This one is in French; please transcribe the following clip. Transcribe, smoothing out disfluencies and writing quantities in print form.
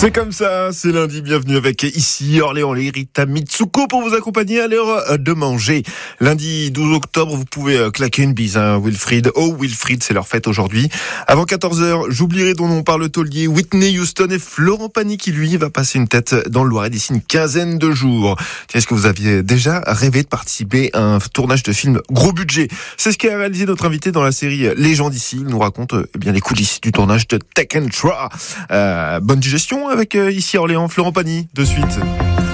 C'est comme ça, c'est lundi, bienvenue avec ici Orléans, les Rita Mitsuko pour vous accompagner à l'heure de manger. Lundi 12 octobre, vous pouvez claquer une bise, hein, Wilfried. Oh Wilfried, c'est leur fête aujourd'hui. Avant 14h, j'oublierai ton nom par le taulier Whitney Houston et Florent Pagny qui lui va passer une tête dans le Loiret d'ici une quinzaine de jours. Tiens, est-ce que vous aviez déjà rêvé de participer à un tournage de film gros budget? C'est ce qu'a réalisé notre invité dans la série Légende ici. Il nous raconte bien les coulisses du tournage de Tekken 3. Bonne digestion avec ici Orléans, Florent Pagny, de suite.